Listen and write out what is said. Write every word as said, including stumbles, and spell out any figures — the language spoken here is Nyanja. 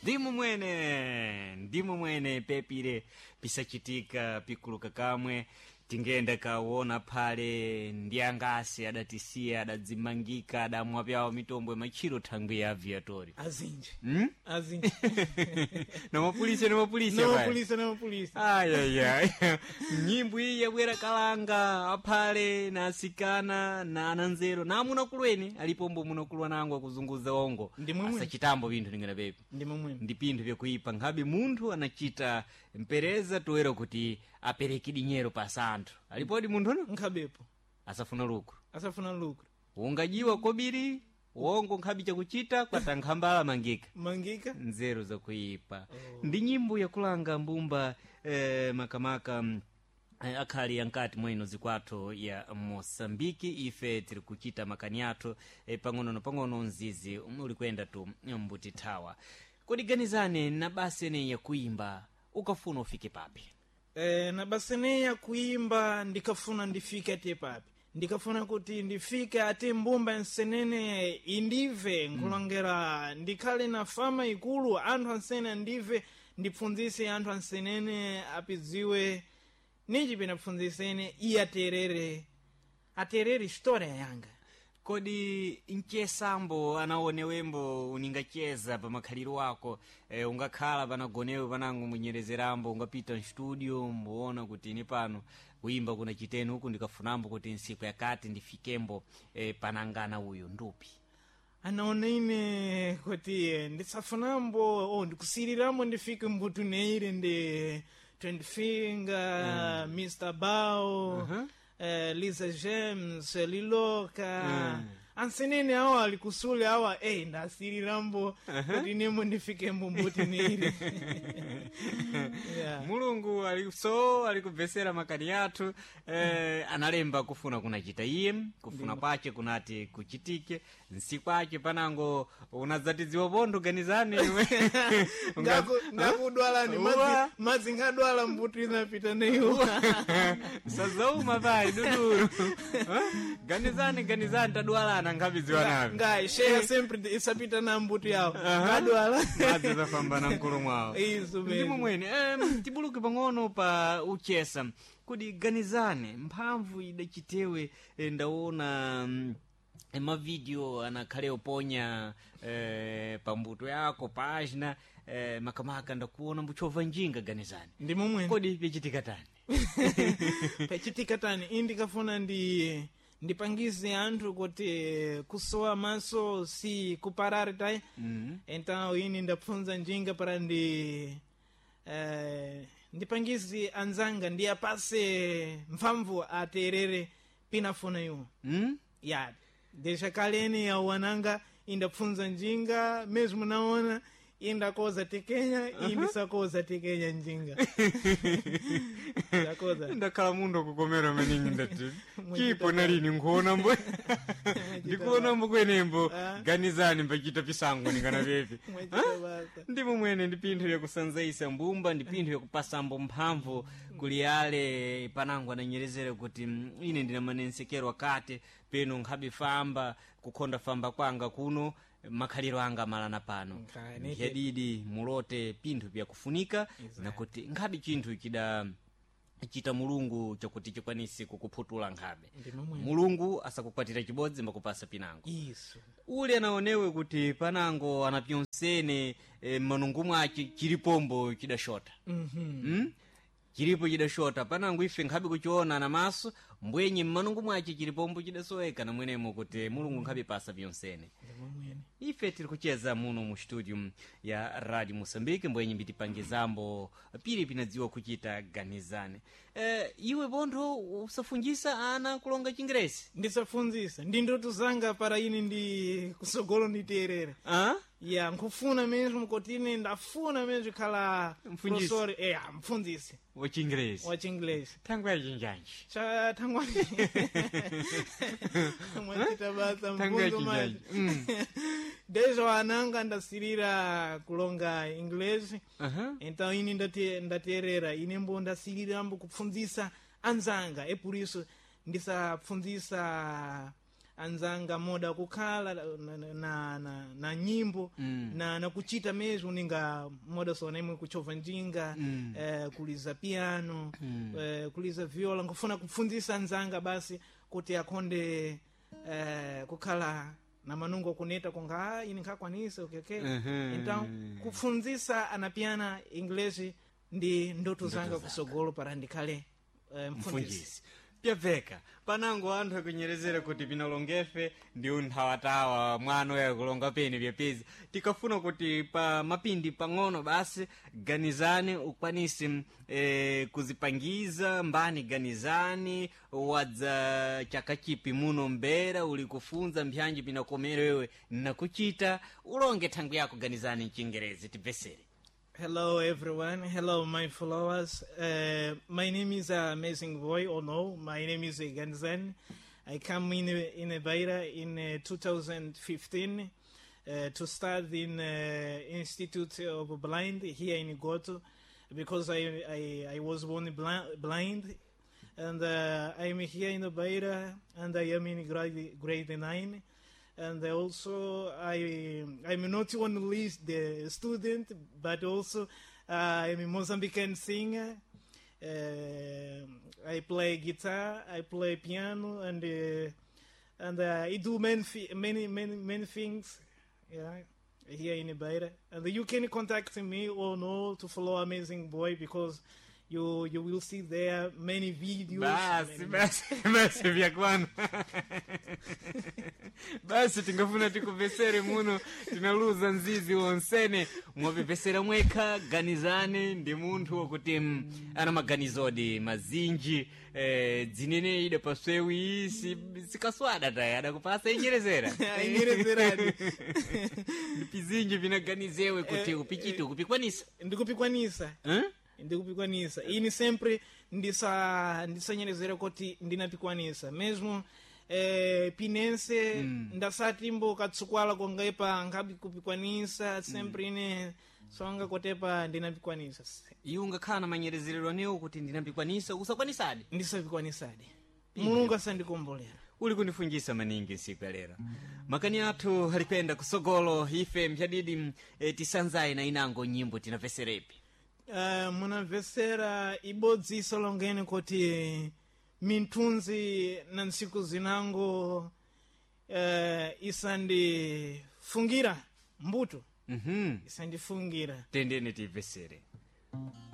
Ndimo mwene, ndimo mwene pepire pisachitika pikuluka kamwe tingenda kaona pale ndiangasi adatisiya adadzimangika adamwa pyawo mitombo machiro thangwe ya aviatori azinji hmm? azinji na mapulisi na mapulisi na mapulisi na mapulisi ayaya nyimbo iyi yabwera kalanga aphale na asikana na ananzero na amunakulweni alipombo munakulwa nangu akuzunguza ongo asachitambo vinthu ningana pepe ndi pinthu vyakuipa nkhabe munthu anachita mpereza toera kuti apereke dinyero pasa anthu alipodi munthu no nkhabepo asafuna lukru asafuna lukru ungajiwa kobiri wongo nkhabi chakuchita kwata nkhambala mangika mangika nzero za kuipa oh. Ndi nyimbo yakulanga mbumba eh, makamaka eh, akhali yankati mwino zikwatho ya Mosambiki ife tiri kuchita makaniato eh, pang'ono na pang'ono nzizi uli kwenda tu mbuti thawa kodi ganizane na basi ene ya kuimba ukafuna ufike papi eh, na basi ene ya kuimba ndikafuna ndifike ate papi ndikafuna kuti ndifike ati mbumba nsenene indive nkulongera mm. ndikhale na fama ikulu anthu ansene ndive ndipfunzise anthu ansenene apidziwe niji pinapfunzisene iye aterere aterere historia yanga kodi nchesambo anaonewembo uningacheza pa makhaliro wako e, ungakhala panagonewe panango munyerezerambo ungapita mstudio mbuona kuti ni pano kuimba kuna chiteni huku ndikafunambo kuti nsiku yakati ndifikembo e, panangana uyu ndupi anaona ine kuti ndisafunambo oh, ndikusirirambo ndifike mbutu neire ndi twenty finger mm. mister Bao uh-huh. Uh, Lisa James, Liloka mm. ansenene awa alikusule awa eh ndasiri rambo uh-huh. kuti nemo ndifike mbumbuti niri yeah. Mulungu aliso alikubvesera makani yathu eh, mm. analemba kufuna kunachita iye kufuna Dima. Kwache kunati kuchitike nsikwache panango unadzatiziwa pondo ganizane iwe ngaku ngakudwala ni mazi mazi ngadwala mbutu inapita neyo sazauma bai duduru ganizane ganizane tadwala na ngabiziwa nawe ngai sheha sempre isapita na mbutu yao ngadwala mazi zafambana mkulu mwao izo ndimo mwene em tibuluke pang'ono pa uchesa kodi ganizane mphamvu idachitewe ndaona um, ema video anakhale uponya eh, pambuto yako pagina eh, makamaka ndakuona mbuchova njinga ganizane ndimo mwene kodi pechitika tani pechitika tani indikafuna ndi ndipangize anthu kuti kusowa maso si kuparare tai mm -hmm. Então ini ndapfunza njinga para ndi eh, ndipangize anzanga ndi apase mphamvu aterere pinafuna yu mm? ya deixa kalene ya wananga indapfunza njinga mesmo naona inda koza tikenya uh-huh. indi sakoza tikenya njinga sakoza ndakhala mundo kukomera maningi ndati kipo nalini ngona mbo ndikuona mbo kwenembo ganizani mbachita pisango ningana pepe ndimo mwene ndipintho ya kusanzaisa mbumba ndipintho ya kupasa mbo mphamvu kuliyale panango ananyerezera kuti ine ndina manensekero akate peno nkhabe famba kukhonda famba kwanga kuno makhaliro anga malana pano yadidi mulote pinthu vya kufunika exactly. Na kuti nkhabe chinthu chida chita mulungu chakuti chikwanisi kukuphutula nkhabe mulungu asakukwatira chibodzi mbakupasa pinango iso ule anaonewe kuti panango anapyonsene e, manungu mwachi chilipombo chidashota mhm mm? chilipo chidashota panango ife nkhabe kuchiona na maso mbwenye mmanungu mwachi chilipombo chidasoweka na mwenemo kuti mulungu nkhabe pasa vyonsene ife tiri kucheza muno mu studio ya Radio Mosambiki mbwenye mbitipangizambo pili pinadziwa kuchita ganizane eh, iwe bondo usafunjisa ana kulonga chingerezi ndisafunjisa ndi ndoto zanga para ini ndi kusogolo nditerere ah ya nkufuna mesmo kotine ndafuna mesmo kala professor eh mfunzisi wa chingerezi wa chingerezi tangwa jinjanji cha tangwa mwatita basa mfunzo maji dejo ananga ndasirira kulonga English uh-huh. Então ini ndate ndaterera ine mbo ndasirira mbo kupfunzisa anzanga e por isso ndisapfunzisa anzanga moda kukhala na, na, na, na nyimbo mm. na, na kuchita mezu ninga moda sona imwe kuchova njinga mm. eh, kuliza piano mm. eh, kuliza viola nkufuna kupfunzisa anzanga basi kuti akonde eh, kukhala na manungo kuneta konga ah, ini nkakwanisa ukeke uh-huh. então kupfunzisa anapiana inglesi ndi ndoto zanga kusogolo para ndikhale eh, mfundisi pyapeka panango anthu akunyerezera kuti pinalongefe ndi unthawatawa mwana yakulonga pene pyapezi tikafuna kuti pa mapindi pang'ono basi ganizani ukwanisi eh, kuzipangiza mbani ganizani wadza chaka chipi muno mbera uli kufunza mpyanji pinakomero wewe nakuchita ulonge thangu yako ganizani mchingerezi tibvesere. Hello everyone, hello my followers. Uh, my name is uh, Amazing Boy, or no, my name is uh, Ganzan. I come in in Beira in uh, two thousand fifteen uh, to start in uh, Institute of Blind here in Goto because I I, I was born bl- blind and uh, I'm here in Beira and I am in grade grade nine. And also, I, I'm not only the student, but also uh, I'm a Mozambican singer. Uh, I play guitar, I play piano, and uh, and uh, I do many, many, many, many things. Yeah, here in Beira. And you can contact me or no to follow Amazing Boy because you you will see there many videos. Basi basi basi vya kwanu basi tingafuna tikuvesere muno tinaluza nzizi wonsene mwavevesera mwekha ganizani ndi munthu wokuti ana maganizodi mazinji eh, dzinene ida paswewi isi sikaswada taya adakupasa inyerezera inyerezeradi ndipizinji vinaganizewe kuti upichiti ukupikwanisa ndikupikwanisa eh? ndikupikwanisa ini sempre ndisa ndisanyerezera kuti ndinapikwanisa mesmo eh, pinense mm. ndasati mbo katsukwala kongaipa ngabi kupikwanisa sempre mm. ine songa kotepa ndinapikwanisa iwe ungakhala na manyerezerero anewo kuti ndinapikwanisa usakwanisadi ndisapikwanisadi mulungu asandikombolera uli kundifunjisa maningi nsiku ya lero makani athu alipenda kusogolo ife mphadidi e, tisanzaye na inango nyimbo tinaveserepi. Uh, munamvesera ibodzi isolongeni kuti mintunzi na nsiku zinango uh, isandifungira mbuto mhm isandifungira tendeni tivesere.